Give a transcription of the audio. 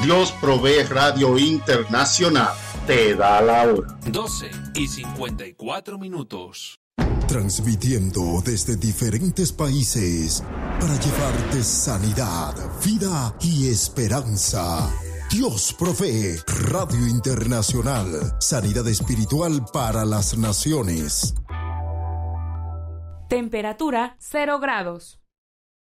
Dios Provee Radio Internacional te da la hora. 12:54. Transmitiendo desde diferentes países para llevarte sanidad, vida y esperanza. Dios Provee Radio Internacional. Sanidad espiritual para las naciones. Temperatura 0 grados.